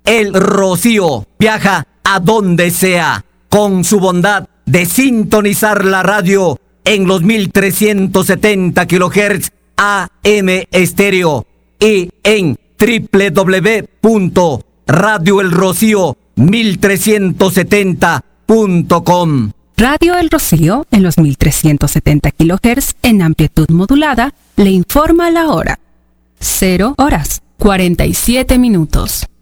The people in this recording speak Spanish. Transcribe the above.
El Rocío viaja a donde sea con su bondad de sintonizar la radio en los 1370 kHz AM estéreo y en www.radioelrocío1370.com. Radio El Rocío en los 1370 kHz en amplitud modulada le informa la hora. 0 horas 47 minutos.